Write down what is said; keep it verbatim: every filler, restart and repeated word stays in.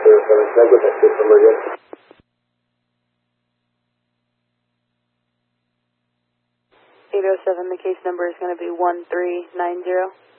zero seven. Can I get that case number again? eight oh seven, the case number is going to be one three nine zero.